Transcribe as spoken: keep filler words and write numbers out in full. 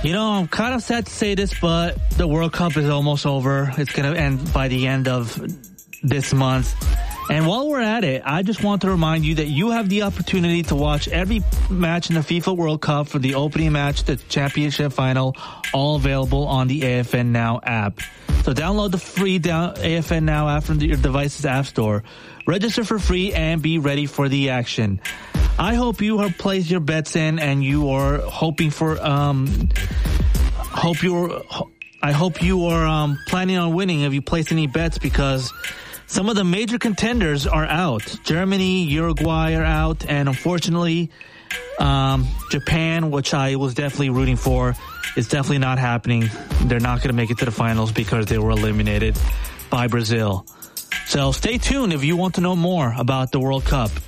You know, I'm kind of sad to say this, but the World Cup is almost over. It's going to end by the end of this month. And while we're at it, I just want to remind you that you have the opportunity to watch every match in the FIFA World Cup, from the opening match to the championship final, all available on the A F N Now app. So download the free down A F N Now app from your device's app store. Register for free and be ready for the action. I hope you have placed your bets in and you are hoping for, um, hope you're, I hope you are, um, planning on winning. Have you placed any bets? Because some of the major contenders are out. Germany, Uruguay are out, and unfortunately, um, Japan, which I was definitely rooting for, is definitely not happening. They're not going to make it to the finals because they were eliminated by Brazil. So stay tuned if you want to know more about the World Cup.